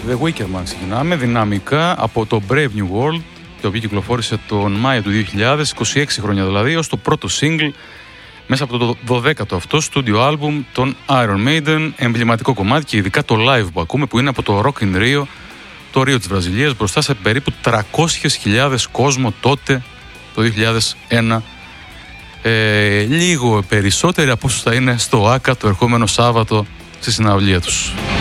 The Wicker Man ξεκινάμε δυναμικά από το Brave New World, το οποίο κυκλοφόρησε τον Μάιο του 2000, 26 χρόνια δηλαδή, ως το πρώτο single μέσα από το 12ο αυτό studio album των Iron Maiden. Εμβληματικό κομμάτι και ειδικά το live που ακούμε, που είναι από το Rock in Rio, το Ρίο της Βραζιλίας, μπροστά σε περίπου 300.000 κόσμο τότε, το 2001. Λίγο περισσότεροι από όσους θα είναι στο ΆΚΑ το ερχόμενο Σάββατο στη συναυλία τους.